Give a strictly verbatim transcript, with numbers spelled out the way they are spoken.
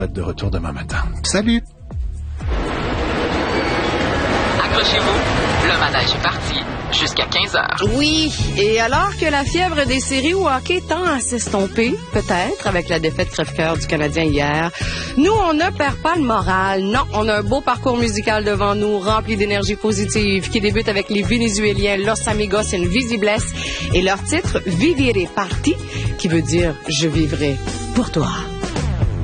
De retour demain matin. Salut! Accrochez-vous, le manège est parti jusqu'à quinze heures. Oui, et alors que la fièvre des séries au hockey tend à s'estomper, peut-être, avec la défaite crève-cœur du Canadien hier, nous, on ne perd pas le moral. Non, on a un beau parcours musical devant nous, rempli d'énergie positive, qui débute avec les Vénézuéliens Los Amigos Invisibles et leur titre « Vivere Parti », qui veut dire « Je vivrai pour toi ».